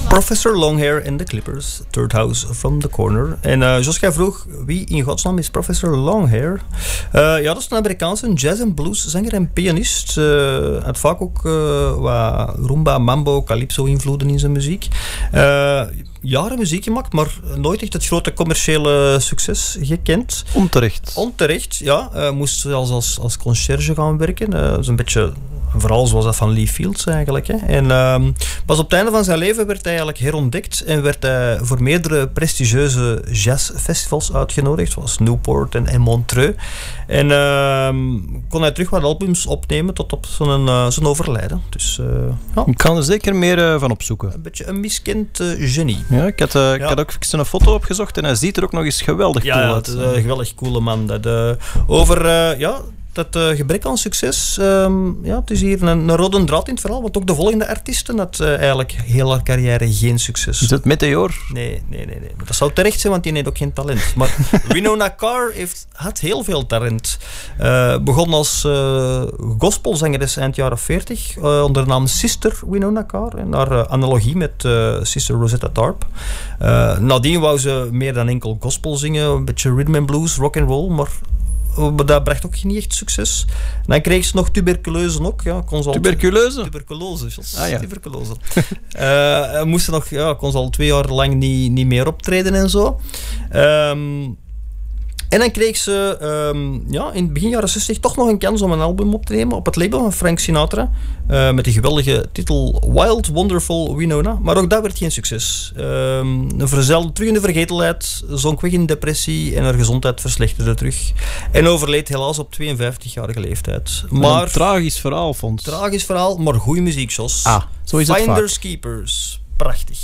Professor Longhair en de Clippers, Third House from the Corner. En Jos, jij vroeg, wie in godsnaam is Professor Longhair? Ja, dat is een Amerikaanse jazz- en blueszanger en pianist. Had vaak ook wat rumba, mambo, calypso-invloeden in zijn muziek. Jaren muziek gemaakt, maar nooit echt het grote commerciële succes gekend. Onterecht, ja. Moest zelfs als conciërge gaan werken. Dat is een beetje een verhaal zoals dat van Lee Fields eigenlijk. Hè. En pas op het einde van zijn leven werd hij eigenlijk herontdekt en werd hij voor meerdere prestigieuze jazzfestivals uitgenodigd, zoals Newport en Montreux. En kon hij terug wat albums opnemen tot op zijn overlijden. Dus, ja. Ik kan er zeker meer van opzoeken. Een beetje een miskend genie. Ja, ik had ook een foto opgezocht en hij ziet er ook nog eens geweldig cool uit. Ja, het is een geweldig coole man. Dat gebrek aan succes, het is hier een rode draad in het verhaal, want ook de volgende artiesten had eigenlijk heel haar carrière geen succes. Is het Meteor? Nee. Maar dat zou terecht zijn, want die heeft ook geen talent. Maar Winona Carr had heel veel talent. Begon als gospelzangeres eind jaren 40, onder de naam Sister Winona Carr, en haar analogie met Sister Rosetta Tharpe. Nadien wou ze meer dan enkel gospel zingen, een beetje rhythm and blues, rock and roll, maar dat bracht ook niet echt succes. En dan kreeg ze nog tuberculose ook. Ja, Tuberculose? Ja. Tuberculose. Kon ze al 2 jaar lang niet meer optreden en zo. En dan kreeg ze in begin jaren 60 toch nog een kans om een album op te nemen op het label van Frank Sinatra. Met de geweldige titel Wild Wonderful Winona. Maar ook dat werd geen succes. Een verzelde terug in de vergetelheid, zonk weg in depressie en haar gezondheid verslechterde terug. En overleed helaas op 52-jarige leeftijd. Maar een tragisch verhaal, vond. Tragisch verhaal, maar goede muziek, Jos. Zo is het Finders vaak. Keepers. Prachtig.